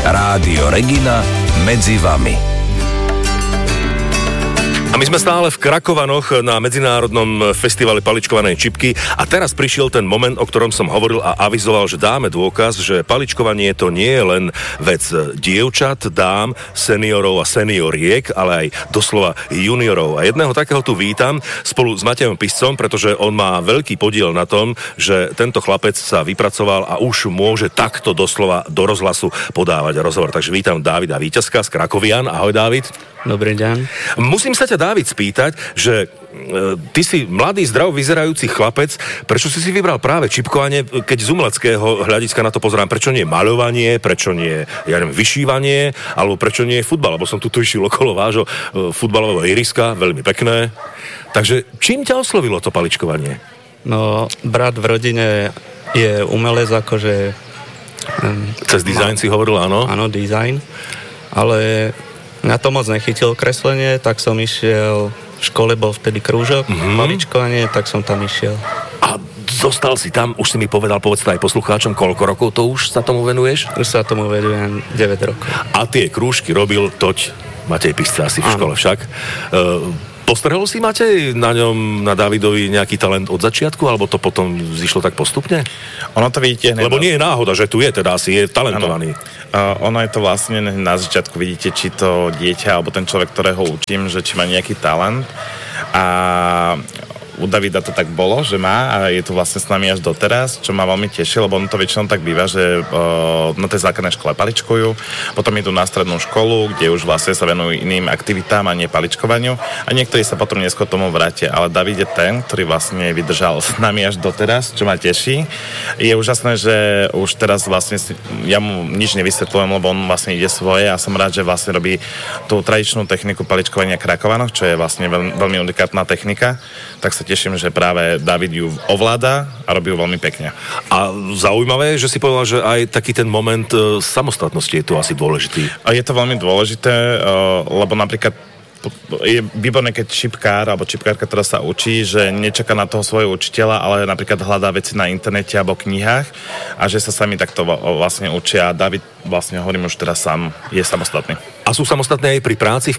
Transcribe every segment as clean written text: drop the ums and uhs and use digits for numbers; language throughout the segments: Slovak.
Rádio Regina medzi vami. A my sme stále v Krakovanoch na medzinárodnom festivale paličkovanej čipky a teraz prišiel ten moment, o ktorom som hovoril a avizoval, že dáme dôkaz, že paličkovanie to nie je len vec dievčat, dám, seniorov a senioriek, ale aj doslova juniorov. A jedného takého tu vítam spolu s Matejom Piscom, pretože on má veľký podiel na tom, že tento chlapec sa vypracoval a už môže takto doslova do rozhlasu podávať rozhovor. Takže vítam Dávida Víťazka z Krakovian. Ahoj, Dávid. Dobrý deň. Musím sa ťa, Dávid, spýtať, že ty si mladý, zdravo vyzerajúci chlapec, prečo si vybral práve čipkovanie, keď z umeleckého hľadiska na to pozerám, prečo nie maľovanie, prečo nie, vyšívanie, alebo prečo nie futbal, lebo som tu išiel okolo vášho futbalového ihriska, veľmi pekné. Takže čím ťa oslovilo to paličkovanie? No, brat v rodine je umelec, akože... Cez dizajn si hovoril, áno? Áno, dizajn, ale... Na to moc nechytil kreslenie, tak som išiel, v škole bol vtedy krúžok, paličkovanie, tak som tam išiel. A zostal si tam, už si mi povedal, povedz to aj poslucháčom, koľko rokov to už sa tomu venuješ? Už sa tomu venujem 9 rokov. A tie krúžky robil toť Matej Pisca asi v škole však. Postrhol si, Matej, na ňom, na Dávidovi nejaký talent od začiatku, alebo to potom zišlo tak postupne? Ono to vidíte... Lebo nie je náhoda, že tu je, teda asi je talentovaný. Ono je to vlastne na začiatku, vidíte, či to dieťa, alebo ten človek, ktorého učím, že či má nejaký talent. A u Davida to tak bolo, že má a je to vlastne s nami až doteraz, čo ma veľmi teší, lebo on to väčšinou tak býva, že na tej základnej škole paličkujú, potom idú na strednú školu, kde už vlastne sa venujú iným aktivitám a nie paličkovaniu a niektorí sa potom neskôr tomu vrátia, ale David je ten, ktorý vlastne vydržal s nami až doteraz, čo ma teší. Je úžasné, že už teraz vlastne ja mu nič nevysvetľujem, lebo on vlastne ide svoje a som rád, že vlastne robí tú tradičnú techniku paličkovania Krakovanoch, čo je vlastne veľmi unikátna technika, tak sa teším, že práve David ju ovláda a robí ju veľmi pekne. A zaujímavé je, že si povedal, že aj taký ten moment samostatnosti je tu asi dôležitý. A je to veľmi dôležité, lebo napríklad je výborné, keď čipkár alebo čipkárka, ktorá sa učí, že nečaká na toho svojho učiteľa, ale napríklad hľadá veci na internete alebo knihách a že sa sami takto vlastne učia. David vlastne, hovorím už teraz sám, je samostatný. A sú samostatné aj pri práci,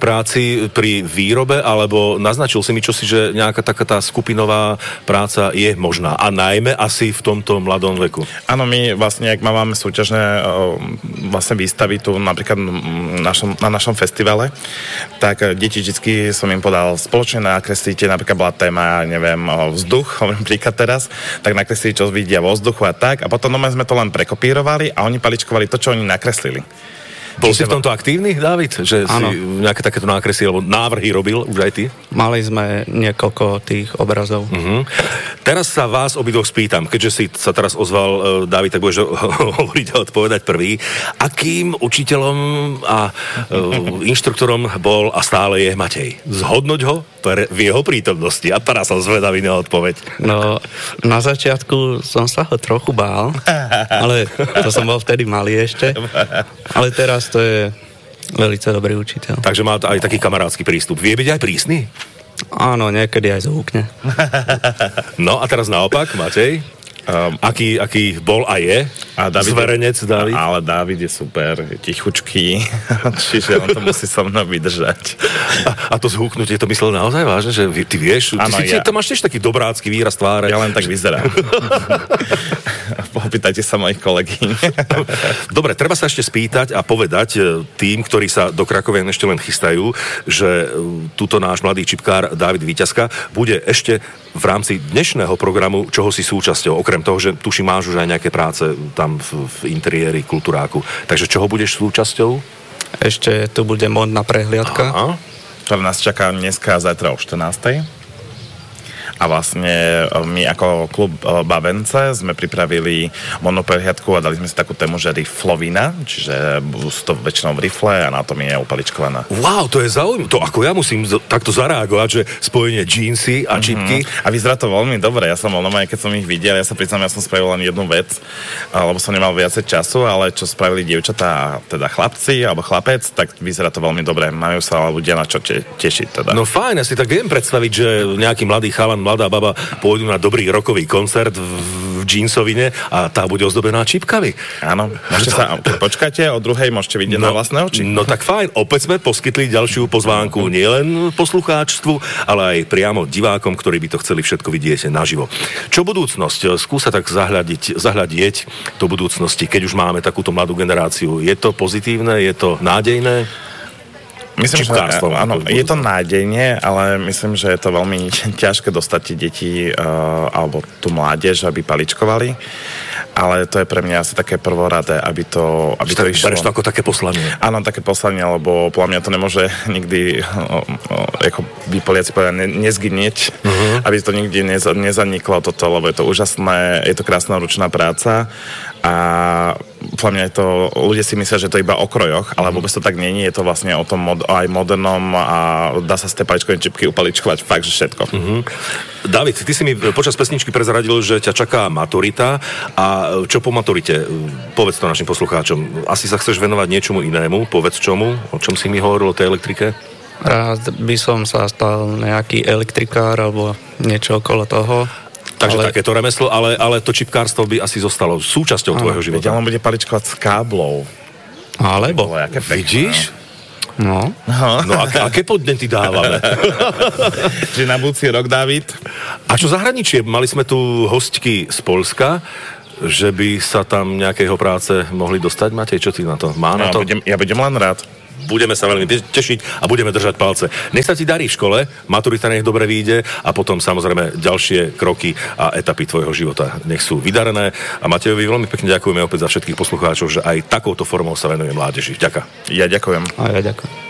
pri výrobe, alebo naznačil si mi čosi, že nejaká taká tá skupinová práca je možná. A najmä asi v tomto mladom veku. Áno, my vlastne, ak máme súťažné vlastne výstavy tu napríklad na našom festivale, tak deti vždycky som im podal spoločne nakreslíte, napríklad bola téma, neviem, vzduch, hovorím príklad teraz, tak nakreslíte, čo vidia vo vzduchu a tak. A potom sme to len prekopírovali a oni paličkovali to, čo oni nakreslili. Bol si v tomto aktívny, Dávid? Že áno. Si nejaké takéto nákresy alebo návrhy robil už aj ty? Mali sme niekoľko tých obrazov. Teraz sa vás obidvoch spýtam, keďže si sa teraz ozval, Dávid, tak budeš hovoriť a odpovedať prvý. Akým učiteľom a inštruktorom bol a stále je Matej? Zhodnoť ho v jeho prítomnosti. A teraz som zvedavý na odpoveď. No, na začiatku som sa ho trochu bál, ale to som bol vtedy malý ešte. Ale teraz to je veľmi dobrý učiteľ. Takže má aj taký kamarátsky prístup. Vie byť aj prísny? Áno, niekedy aj zhúkne. No a teraz naopak, Matej? Aký bol a je? A David, zverenec Dávid? Ale Dávid je super, je tichučký, čiže on to musí so mnou vydržať. A to zhúknutie, to myslel naozaj vážne, že ty vieš? Áno, ty to máš tiež taký dobrácky výraz tváre. Ja len tak vyzerám. Popýtajte sa mojich kolegyň. Dobre, treba sa ešte spýtať a povedať tým, ktorí sa do Krakovian ešte len chystajú, že tuto náš mladý čipkár Dávid Víťazka bude ešte v rámci dnešného programu, čoho si súčasťou, okrem toho, že tuším, máš už aj nejaké práce tam v interiéri kulturáku. Takže čoho budeš súčasťou? Ešte tu bude modná prehliadka. Ktorá nás čaká dneska a zajtra o 14:00. A vlastne my ako klub Bavence sme pripravili modnú prehliadku a dali sme si takú tému, že riflovina, čiže sú to väčšinou rifle a na tom je upaličkovaná. Wow, to je zaujímavé. To ako ja musím takto zareagovať, že spojenie džínsy a čipky. A vyzerá to veľmi dobre. Ja som normálne, keď som ich videl, ja sa priznám, ja som spravil len jednu vec, lebo som nemal viacej času, ale čo spravili dievčatá, teda chlapci alebo chlapec, tak vyzerá to veľmi dobre. Majú sa ľudia na čo tešiť teda. No fajn, ja si tak viem predstaviť, že nejaký mladý chalan, mladá baba pôjdu na dobrý rokový koncert v džínsovine a tá bude ozdobená čipkami. Áno, môžete sa, keď počkáte, o 2:00 môžete vidieť na vlastné oči. No tak fajn, opäť sme poskytli ďalšiu pozvánku nielen poslucháčstvu, ale aj priamo divákom, ktorí by to chceli všetko vidieť naživo. Čo budúcnosť? Skúsa tak zahľadieť do budúcnosti, keď už máme takúto mladú generáciu. Je to pozitívne? Je to nádejné? Myslím, že áno, je to nádejne, ale myslím, že je to veľmi ťažké dostať tie deti alebo tú mládež, aby paličkovali. Ale to je pre mňa asi také prvoradé, aby to išlo. Bereš to ako také poslanie? Áno, také poslanie, lebo podľa mňa to nemôže nikdy, ako by Poliaci povedali, nezgynieť, aby to nikdy nezaniklo toto, lebo je to úžasné, je to krásna ručná práca a podľa mňa je to, ľudia si myslia, že to je iba o krojoch, ale vôbec to tak nie je to vlastne o tom aj modernom a dá sa z tej paličkovej čipky upaličkovať fakt, že všetko. David, ty si mi počas pesničky prezradil, že ťa čaká maturita a čo po maturite? Povedz to našim poslucháčom. Asi sa chceš venovať niečomu inému? Povedz čomu? O čom si mi hovoril o tej elektrike? Rád by som sa stal nejaký elektrikár alebo niečo okolo toho. Takže takéto remeslo, ale to čipkárstvo by asi zostalo súčasťou tvojho života. Veď on bude paličkovať s káblov. Alebo? Vidíš? No. No aké podnety dávame? Čiže na budúci rok, David. A čo zahraničie? Mali sme tu hostky z Poľska, že by sa tam nejakého práce mohli dostať. Matej, čo ty na to? Má na to? Ja budem len rád. Budeme sa veľmi tešiť a budeme držať palce. Nech sa ti darí v škole, maturita nech dobre vyjde a potom samozrejme ďalšie kroky a etapy tvojho života nech sú vydarené. A Matejovi veľmi pekne ďakujeme opäť za všetkých poslucháčov, že aj takouto formou sa venuje mládeži. Ďakujem. Ja ďakujem. A ja ďakujem.